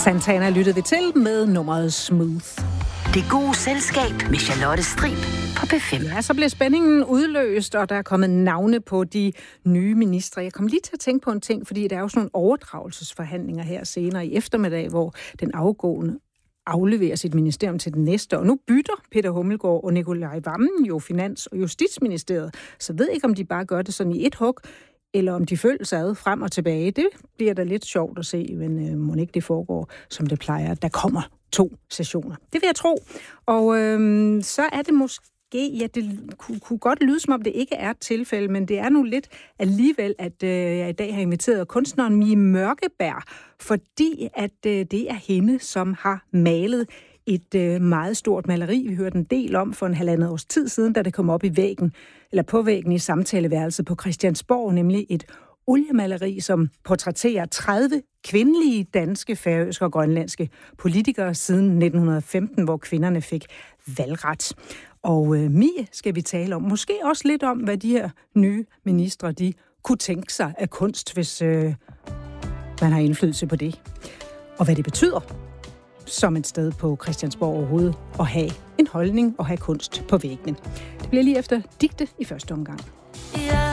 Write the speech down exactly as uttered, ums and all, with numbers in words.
Santana lyttede vi til med nummeret Smooth. Det gode selskab med Charlotte Strib på P fem. Ja, så blev spændingen udløst, og der er kommet navne på de nye ministre. Jeg kom lige til at tænke på en ting, fordi der er jo sådan nogle overdragelsesforhandlinger her senere i eftermiddag, hvor den afgående afleverer sit ministerium til den næste. Og nu bytter Peter Hummelgaard og Nikolaj Wammen jo Finans- og Justitsministeriet. Så ved ikke, om de bare gør det sådan i et hug, eller om de følges ad frem og tilbage. Det bliver da lidt sjovt at se, men øh, må ikke det foregår, som det plejer. Der kommer to sessioner. Det vil jeg tro. Og øh, så er det måske, ja, det kunne, kunne godt lyde, som om det ikke er et tilfælde, men det er nu lidt alligevel, at øh, jeg i dag har inviteret kunstneren Mie Mørkeberg, fordi at øh, det er hende, som har malet et øh, meget stort maleri, vi hørte en del om for en halvandet års tid siden, da det kom op i væggen, eller på væggen i samtaleværelset på Christiansborg, nemlig et oliemaleri, som portrætterer tredive kvindelige danske, færøske og grønlandske politikere siden nitten femten, hvor kvinderne fik valgret. Og øh, Mie skal vi tale om. Måske også lidt om, hvad de her nye ministre, de kunne tænke sig af kunst, hvis øh, man har indflydelse på det. Og hvad det betyder som et sted på Christiansborg overhovedet at have en holdning og have kunst på væggene. Det bliver lige efter digte i første omgang. Ja.